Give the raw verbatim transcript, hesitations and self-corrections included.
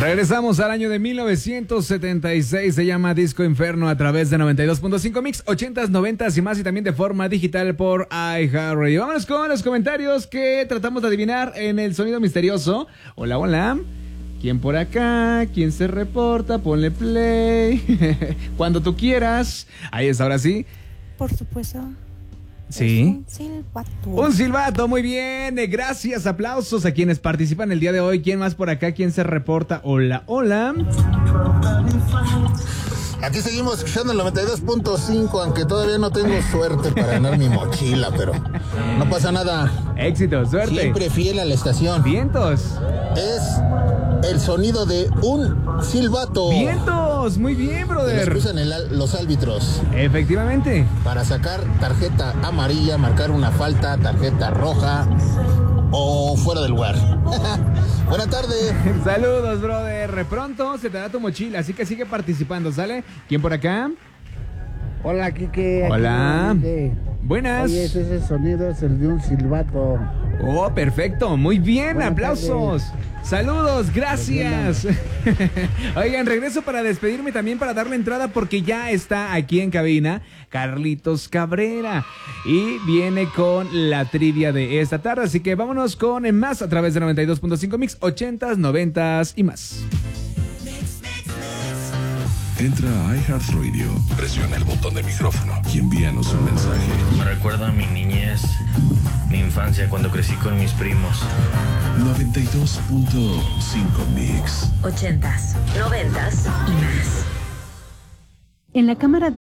Regresamos al año de mil novecientos setenta y seis, se llama Disco Inferno a través de noventa y dos punto cinco Mix, ochentas, noventas y más, y también de forma digital por iHeartRadio. Vámonos con los comentarios que tratamos de adivinar en el sonido misterioso. Hola, hola. ¿Quién por acá? ¿Quién se reporta? Ponle play. Cuando tú quieras. Ahí es, ahora sí. Por supuesto. Sí. Un silbato. Un silbato, muy bien. Gracias, aplausos a quienes participan el día de hoy. ¿Quién más por acá? ¿Quién se reporta? Hola, hola. Aquí seguimos escuchando el noventa y dos punto cinco, aunque todavía no tengo suerte para ganar mi mochila, pero no pasa nada. Éxito, suerte. Siempre fiel a la estación. Vientos. Es el sonido de un silbato. Vientos, muy bien, brother. Que los usan el, los árbitros. Efectivamente. Para sacar tarjeta amarilla, marcar una falta, tarjeta roja o fuera del lugar. Buenas tardes. Saludos, brother. Pronto se te da tu mochila, así que sigue participando, ¿sale? ¿Quién por acá? Hola, Kike. Hola. Buenas. Oye, ese sonido es el de un silbato. Oh, perfecto. Muy bien. Buenas aplausos. Tardes. Saludos, gracias. Oigan, regreso para despedirme, también para darle entrada porque ya está aquí en cabina Carlitos Cabrera y viene con la trivia de esta tarde, así que vámonos con más a través de noventa y dos punto cinco Mix, ochentas, noventas y más. Entra a iHeartRadio, presiona el botón de micrófono y envíanos un mensaje. Me recuerda a mi niñez, mi infancia cuando crecí con mis primos. noventa y dos punto cinco Mix. Ochentas, noventas y más. En la cámara